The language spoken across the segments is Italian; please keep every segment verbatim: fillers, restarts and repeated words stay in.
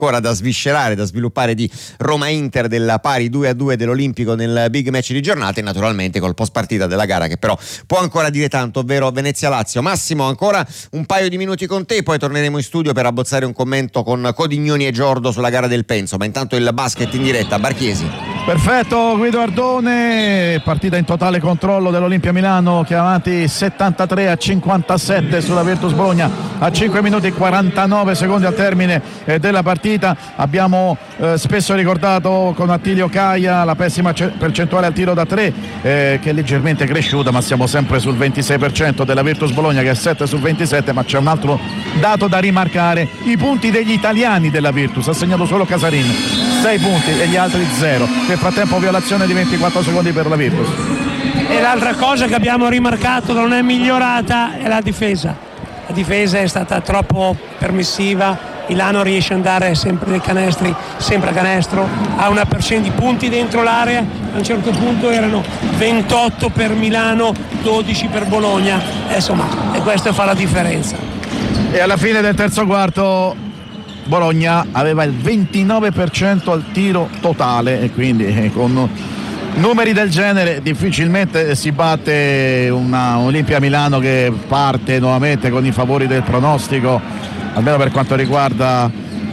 ancora da sviscerare, da sviluppare di Roma-Inter della pari due a due dell'Olimpico nel big match di giornata e naturalmente col post partita della gara che però può ancora dire tanto, ovvero Venezia-Lazio. Massimo, ancora un paio di minuti con te, poi torneremo in studio per abbozzare un commento con Codignoni e Giordo sulla gara del Penso, ma intanto il basket in diretta. Barchiesi. Perfetto Guido Ardone, partita in totale controllo dell'Olimpia Milano che è avanti settantatré a cinquantasette sulla Virtus Bologna a cinque minuti e quarantanove secondi al termine eh, della partita. Abbiamo eh, spesso ricordato con Attilio Caia la pessima ce- percentuale al tiro da tre eh, che è leggermente cresciuta, ma siamo sempre sul ventisei per cento della Virtus Bologna che è sette su ventisette. Ma c'è un altro dato da rimarcare: i punti degli italiani della Virtus, ha segnato solo Casarin, sei punti e gli altri zero. Nel frattempo violazione di ventiquattro secondi per la Virtus. E l'altra cosa che abbiamo rimarcato non è migliorata è la difesa. La difesa è stata troppo permissiva, Milano riesce ad andare sempre nei canestri, sempre a canestro, ha una percentuale di punti dentro l'area, a un certo punto erano ventotto per Milano, dodici per Bologna, e insomma, e questo fa la differenza. E alla fine del terzo quarto Bologna aveva il ventinove per cento al tiro totale e quindi eh, con numeri del genere difficilmente si batte una Olimpia Milano che parte nuovamente con i favori del pronostico, almeno per quanto riguarda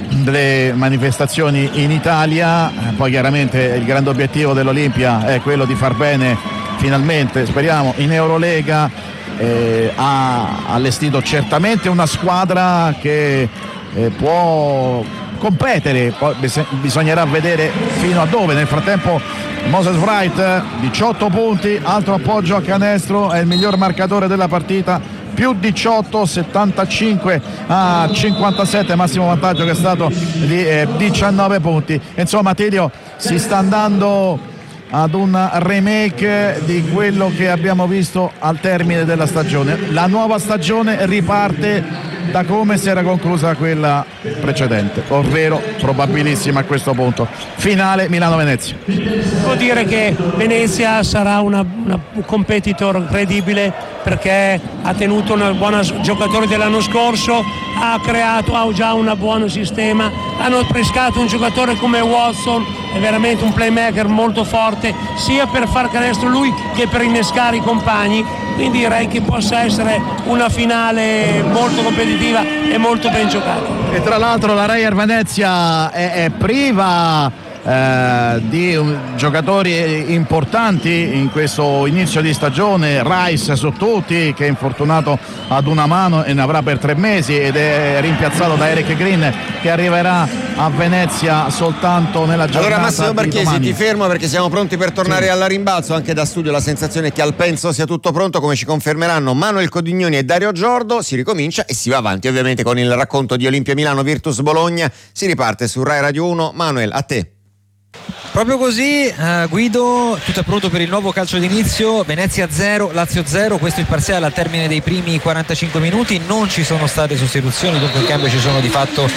le manifestazioni in Italia. Poi chiaramente il grande obiettivo dell'Olimpia è quello di far bene finalmente, speriamo, in Eurolega. Eh, ha allestito certamente una squadra che eh, può competere, poi bis- bisognerà vedere fino a dove. Nel frattempo Moses Wright, diciotto punti, altro appoggio a canestro, è il miglior marcatore della partita, più diciotto, settantacinque a cinquantasette, massimo vantaggio che è stato di eh, diciannove punti. Insomma, Tilio, si sta andando ad un remake di quello che abbiamo visto al termine della stagione. La nuova stagione riparte da come si era conclusa quella precedente, ovvero probabilissima a questo punto finale Milano-Venezia. Devo dire che Venezia sarà una, una un competitor credibile perché ha tenuto un buon giocatore dell'anno scorso, ha creato, ha già un buon sistema, hanno pescato un giocatore come Watson, è veramente un playmaker molto forte sia per far canestro lui che per innescare i compagni, quindi direi che possa essere una finale molto competitiva e molto ben giocata. E tra l'altro la Reyer Venezia è, è priva Eh, di um, giocatori importanti in questo inizio di stagione. Rice su tutti, che è infortunato ad una mano e ne avrà per tre mesi ed è rimpiazzato da Eric Green, che arriverà a Venezia soltanto nella giornata. Allora Massimo Barchiesi, ti fermo perché siamo pronti per tornare sì. alla rimbalzo. Anche da studio la sensazione è che al Penso sia tutto pronto, come ci confermeranno Manuel Codignoni e Dario Giordo. Si ricomincia e si va avanti ovviamente con il racconto di Olimpia Milano Virtus Bologna. Si riparte su Rai Radio uno. Manuel, a te. Proprio così, eh, Guido, tutto è pronto per il nuovo calcio d'inizio. Venezia zero, Lazio zero, questo è il parziale al termine dei primi quarantacinque minuti. Non ci sono state sostituzioni, dunque in cambio ci sono di fatto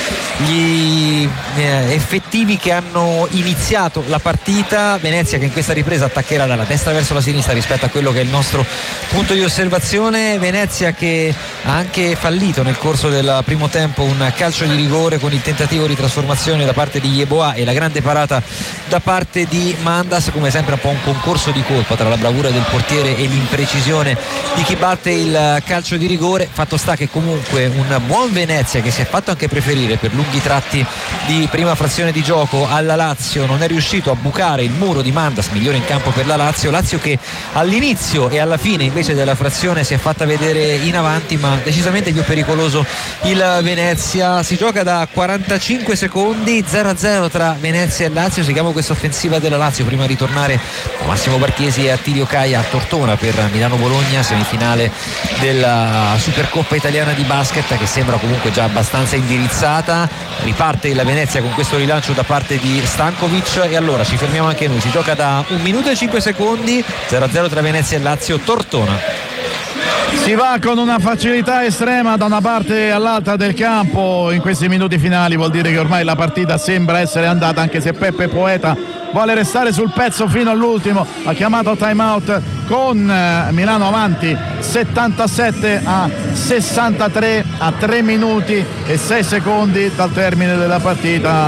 gli eh, effettivi che hanno iniziato la partita. Venezia che in questa ripresa attaccherà dalla destra verso la sinistra rispetto a quello che è il nostro punto di osservazione. Venezia che ha anche fallito nel corso del primo tempo un calcio di rigore con il tentativo di trasformazione da parte di Yeboah e la grande parata da parte di Mandas, come sempre un po' un concorso di colpa tra la bravura del portiere e l'imprecisione di chi batte il calcio di rigore. Fatto sta che comunque un buon Venezia, che si è fatto anche preferire per lunghi tratti di prima frazione di gioco alla Lazio, non è riuscito a bucare il muro di Mandas, migliore in campo per la Lazio. Lazio che all'inizio e alla fine invece della frazione si è fatta vedere in avanti, ma decisamente più pericoloso il Venezia. Si gioca da quarantacinque secondi, zero a zero tra Venezia e Lazio. Si chiama questa offensiva della Lazio prima di tornare Massimo Barchiesi e Attilio Caia a Tortona per Milano-Bologna, semifinale della Supercoppa italiana di basket, che sembra comunque già abbastanza indirizzata. Riparte il Venezia con questo rilancio da parte di Stankovic e allora ci fermiamo anche noi. Si gioca da un minuto e cinque secondi, zero a zero tra Venezia e Lazio, Tortona. Si va con una facilità estrema da una parte all'altra del campo in questi minuti finali, vuol dire che ormai la partita sembra essere andata, anche se Peppe Poeta vuole restare sul pezzo fino all'ultimo. Ha chiamato time out con Milano avanti settantasette a sessantatré a tre minuti e sei secondi dal termine della partita.